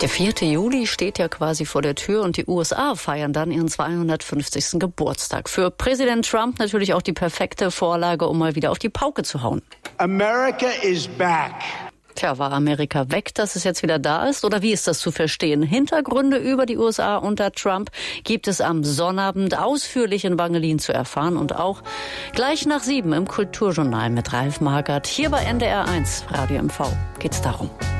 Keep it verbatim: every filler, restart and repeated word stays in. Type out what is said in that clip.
Der vierte Juli steht ja quasi vor der Tür und die U S A feiern dann ihren zweihundertfünfzigsten Geburtstag. Für Präsident Trump natürlich auch die perfekte Vorlage, um mal wieder auf die Pauke zu hauen. America is back. Tja, war Amerika weg, dass es jetzt wieder da ist? Oder wie ist das zu verstehen? Hintergründe über die U S A unter Trump gibt es am Sonnabend ausführlich in Wangelin zu erfahren und auch gleich nach sieben im Kulturjournal mit Ralf Markert. Hier bei N D R eins Radio M V geht's darum.